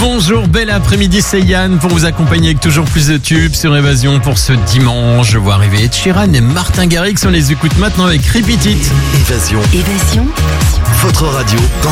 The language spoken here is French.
Bonjour, bel après-midi, c'est Yann pour vous accompagner avec toujours plus de tubes sur Évasion pour ce dimanche. Je vois arriver Ed Sheeran et Martin Garrix, on les écoute maintenant avec Repeat It. Évasion. Votre radio dans